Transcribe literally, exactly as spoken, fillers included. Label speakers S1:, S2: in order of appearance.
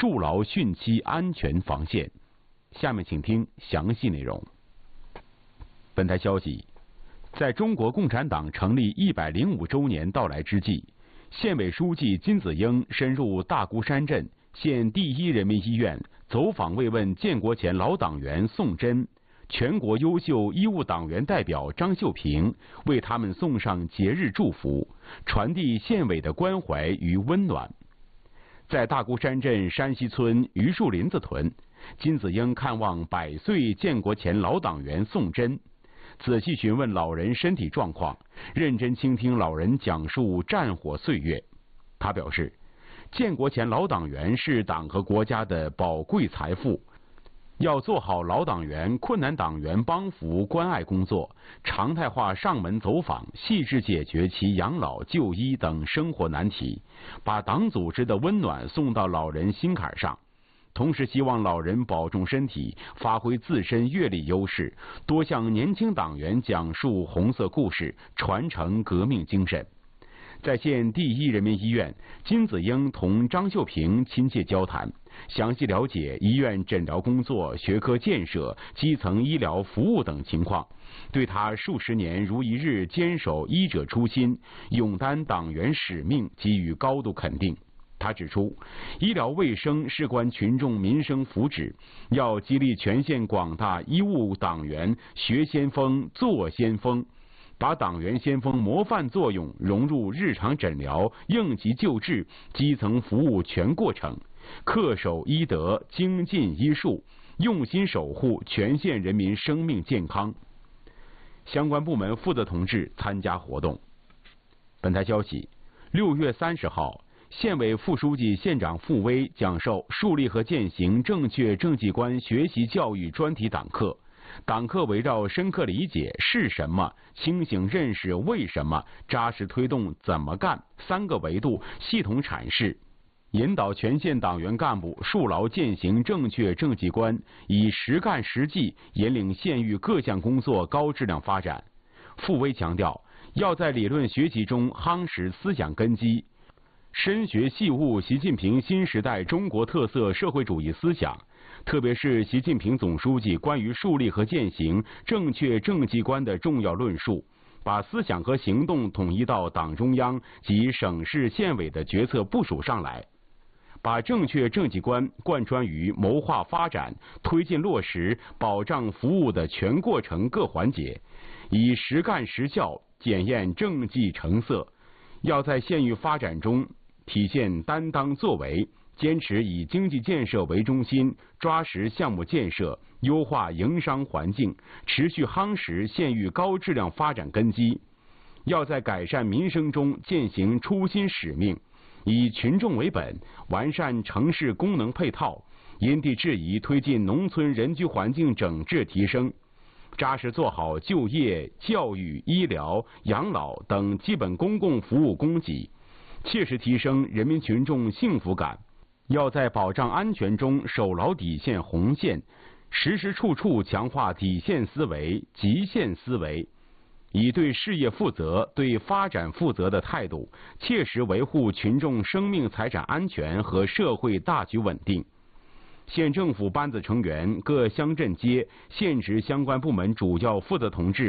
S1: 筑牢汛期安全防线。下面请听详细内容。本台消息，在中国共产党成立一百零五周年到来之际，县委书记金子英深入大孤山镇县第一人民医院，走访慰问建国前老党员宋真，全国优秀医务党员代表张秀平，为他们送上节日祝福，传递县委的关怀与温暖。在大孤山镇山西村榆树林子屯，金子英看望百岁建国前老党员宋真，仔细询问老人身体状况，认真倾听老人讲述战火岁月。他表示，建国前老党员是党和国家的宝贵财富，要做好老党员、困难党员帮扶关爱工作，常态化上门走访，细致解决其养老、就医等生活难题，把党组织的温暖送到老人心坎上。同时希望老人保重身体，发挥自身阅历优势，多向年轻党员讲述红色故事，传承革命精神。在县第一人民医院，金子英同张秀平亲切交谈，详细了解医院诊疗工作、学科建设、基层医疗服务等情况，对他数十年如一日坚守医者初心、勇担党员使命给予高度肯定。他指出，医疗卫生事关群众民生福祉，要激励全县广大医务党员学先锋、做先锋，把党员先锋模范作用融入日常诊疗、应急救治、基层服务全过程，恪守医德、精进医术，用心守护全县人民生命健康。相关部门负责同志参加活动。本台消息，六月三十号，县委副书记、县长傅威讲授树立和践行正确政绩观学习教育专题党课。党课围绕深刻理解是什么、清醒认识为什么、扎实推动怎么干三个维度系统阐释，引导全县党员干部树牢践行正确政绩观，以实干实际引领县域各项工作高质量发展。傅威强调，要在理论学习中夯实思想根基，深学细悟习近平新时代中国特色社会主义思想，特别是习近平总书记关于树立和践行正确政绩观的重要论述，把思想和行动统一到党中央及省市县委的决策部署上来，把正确政绩观贯穿于谋划发展、推进落实、保障服务的全过程各环节，以实干实教检验政绩成色。要在县域发展中体现担当作为，坚持以经济建设为中心，抓实项目建设，优化营商环境，持续夯实县域高质量发展根基。要在改善民生中践行初心使命，以群众为本，完善城市功能配套，因地制宜推进农村人居环境整治提升，扎实做好就业、教育、医疗、养老等基本公共服务供给，切实提升人民群众幸福感。要在保障安全中守牢底线红线，时时处处强化底线思维、极限思维，以对事业负责、对发展负责的态度，切实维护群众生命财产安全和社会大局稳定。县政府班子成员、各乡镇街、县直相关部门主要负责同志